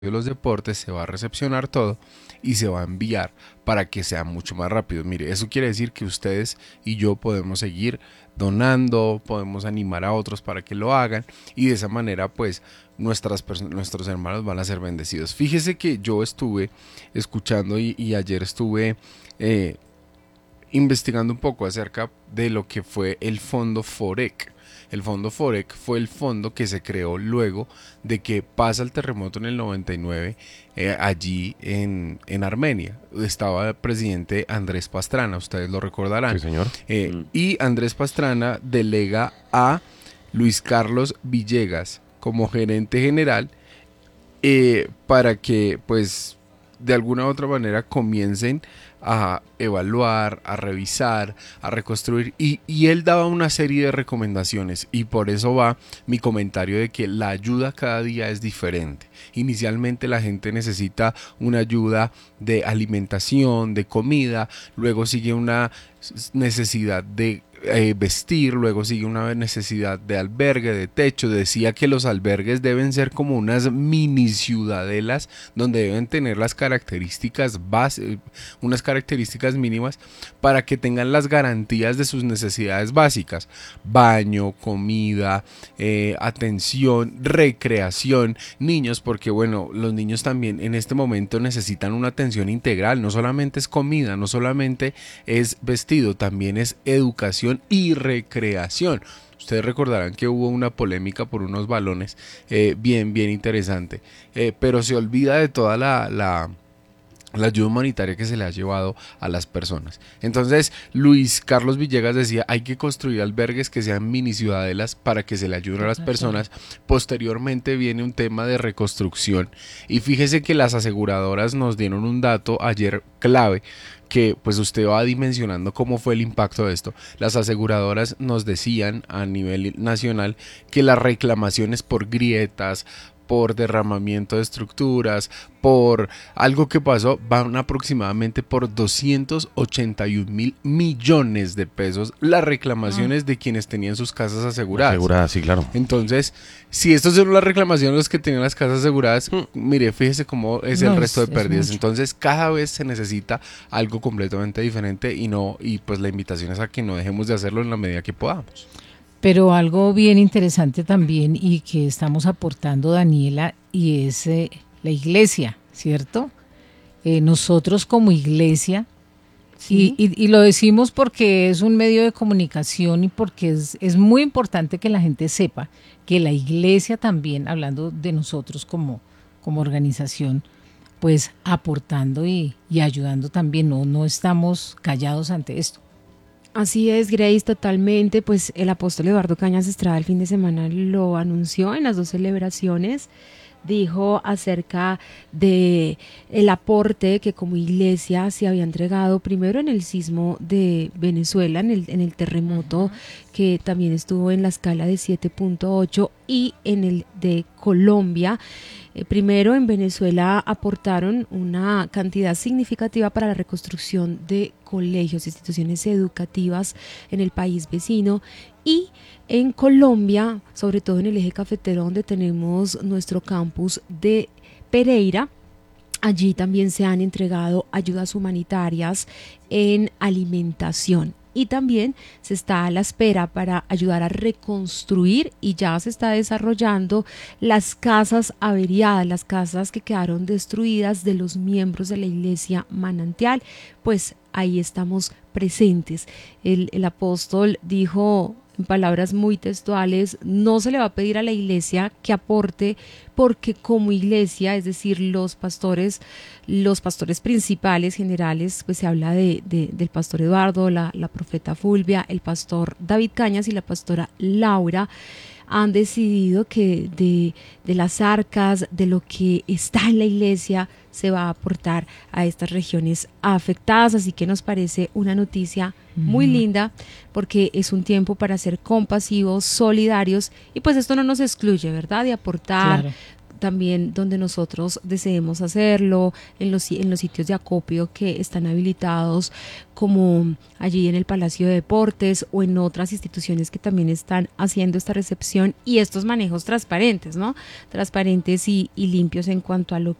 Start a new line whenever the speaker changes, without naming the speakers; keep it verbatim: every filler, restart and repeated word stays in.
de los deportes, se va a recepcionar todo y se va a enviar para que sea mucho más rápido. Mire, eso quiere decir que ustedes y yo podemos seguir donando, podemos animar a otros para que lo hagan y de esa manera pues nuestras nuestros hermanos van a ser bendecidos. Fíjese que yo estuve escuchando y, y ayer estuve eh, investigando un poco acerca de lo que fue el fondo FOREC. El fondo FOREC fue el fondo que se creó luego de que pasa el terremoto en el noventa y nueve eh, allí en, en Armenia. Estaba el presidente Andrés Pastrana, ustedes lo recordarán.
Sí, señor.
Eh,
Mm.
y Andrés Pastrana delega a Luis Carlos Villegas como gerente general eh, para que pues de alguna u otra manera comiencen a evaluar, a revisar, a reconstruir y, y él daba una serie de recomendaciones y por eso va mi comentario de que la ayuda cada día es diferente. Inicialmente la gente necesita una ayuda de alimentación, de comida, luego sigue una necesidad de eh, vestir, luego sigue una necesidad de albergue, de techo. Decía que los albergues deben ser como unas mini ciudadelas donde deben tener las características base, unas características mínimas para que tengan las garantías de sus necesidades básicas: baño, comida, eh, atención, recreación, niños, porque bueno, los niños también en este momento necesitan una atención integral, no solamente es comida, no solamente es vestido, también es educación y recreación. Ustedes recordarán que hubo una polémica por unos balones eh, bien, bien interesante, eh, pero se olvida de toda la... la la ayuda humanitaria que se le ha llevado a las personas. Entonces Luis Carlos Villegas decía: hay que construir albergues que sean mini ciudadelas para que se le ayude a las personas. Posteriormente viene un tema de reconstrucción y fíjese que las aseguradoras nos dieron un dato ayer clave, que pues usted va dimensionando cómo fue el impacto de esto. Las aseguradoras nos decían a nivel nacional que las reclamaciones por grietas, por derramamiento de estructuras, por algo que pasó, van aproximadamente por doscientos ochenta y un mil millones de pesos las reclamaciones ah. de quienes tenían sus casas aseguradas.
Aseguradas, sí, claro.
Entonces, si estos son las reclamaciones de los que tenían las casas aseguradas, mm. mire, fíjese cómo es no, el resto de pérdidas. Entonces, cada vez se necesita algo completamente diferente y no, y pues la invitación es a que no dejemos de hacerlo en la medida que podamos.
Pero algo bien interesante también y que estamos aportando, Daniela, y es eh, la iglesia, ¿cierto? Eh, nosotros como iglesia, sí. y, y, y lo decimos porque es un medio de comunicación y porque es, es muy importante que la gente sepa que la iglesia también, hablando de nosotros como, como organización, pues aportando y, y ayudando también, no, no estamos callados ante esto.
Así es, Grace, totalmente. Pues el apóstol Eduardo Cañas Estrada el fin de semana lo anunció en las dos celebraciones. Dijo acerca de el aporte que como iglesia se había entregado primero en el sismo de Venezuela, en el, en el terremoto uh-huh. que también estuvo en la escala de siete punto ocho, y en el de Colombia. Eh, primero en Venezuela aportaron una cantidad significativa para la reconstrucción de colegios, instituciones educativas en el país vecino, y en Colombia, sobre todo en el eje cafetero donde tenemos nuestro campus de Pereira. Allí también se han entregado ayudas humanitarias en alimentación. Y también se está a la espera para ayudar a reconstruir y ya se está desarrollando las casas averiadas, las casas que quedaron destruidas de los miembros de la iglesia Manantial. Pues ahí estamos presentes. El, el apóstol dijo en palabras muy textuales: no se le va a pedir a la iglesia que aporte, porque como iglesia, es decir, los pastores, los pastores principales, generales, pues se habla de, de, del pastor Eduardo, la, la profeta Fulvia, el pastor David Cañas y la pastora Laura, han decidido que de, de las arcas, de lo que está en la iglesia, se va a aportar a estas regiones afectadas. Así que nos parece una noticia muy uh-huh. linda, porque es un tiempo para ser compasivos, solidarios, y pues esto no nos excluye, ¿verdad?, de aportar. Claro. también donde nosotros deseemos hacerlo, en los, en los sitios de acopio que están habilitados, como allí en el Palacio de Deportes o en otras instituciones que también están haciendo esta recepción y estos manejos transparentes, ¿no? Transparentes y, y limpios en cuanto a lo